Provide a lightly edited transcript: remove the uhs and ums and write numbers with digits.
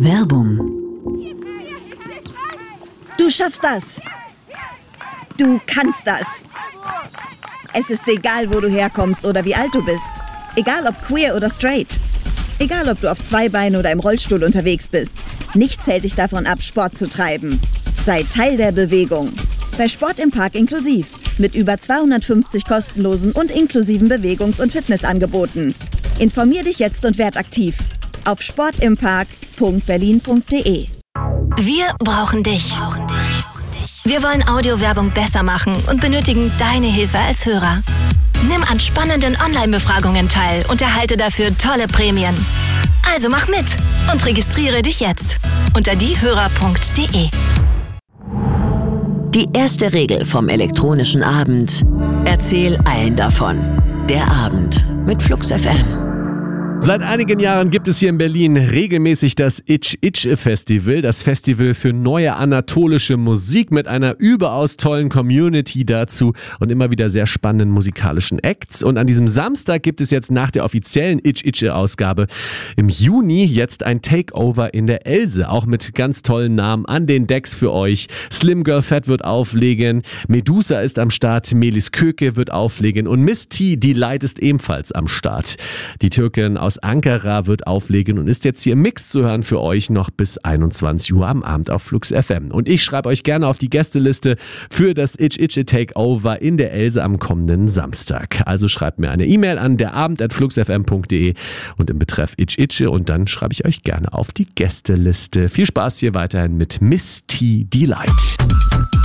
Werbung. Du schaffst das. Du kannst das. Es ist egal, wo du herkommst oder wie alt du bist. Egal ob queer oder straight. Egal ob du auf zwei Beinen oder im Rollstuhl unterwegs bist. Nichts hält dich davon ab, Sport zu treiben. Sei Teil der Bewegung. Bei Sport im Park inklusiv. Mit über 250 kostenlosen und inklusiven Bewegungs- und Fitnessangeboten. Informier dich jetzt und werd aktiv. Auf sportimpark.berlin.de. Wir brauchen dich. Wir wollen Audiowerbung besser machen und benötigen deine Hilfe als Hörer. Nimm an spannenden Online-Befragungen teil und erhalte dafür tolle Prämien. Also mach mit und registriere dich jetzt unter diehörer.de. Die erste Regel vom elektronischen Abend: Erzähl allen davon. Der Abend mit Flux FM. Seit einigen Jahren gibt es hier in Berlin regelmäßig das Itch-Itch-Festival, das Festival für neue anatolische Musik mit einer überaus tollen Community dazu und immer wieder sehr spannenden musikalischen Acts. Und an diesem Samstag gibt es jetzt nach der offiziellen Itch-Itch-Ausgabe im Juni jetzt ein Takeover in der Else, auch mit ganz tollen Namen an den Decks für euch. Slim Girl Fat wird auflegen, Medusa ist am Start, Melis Köke wird auflegen und Miss T, die Light, ist ebenfalls am Start. Die Türkin aus Ankara wird auflegen und ist jetzt hier im Mix zu hören für euch noch bis 21 Uhr am Abend auf Flux FM. Und ich schreibe euch gerne auf die Gästeliste für das Itch-Itch Takeover in der Else am kommenden Samstag. Also schreibt mir eine E-Mail an derabend@fluxfm.de und im Betreff Itch-Itch und dann schreibe ich euch gerne auf die Gästeliste. Viel Spaß hier weiterhin mit Miss T, die Light.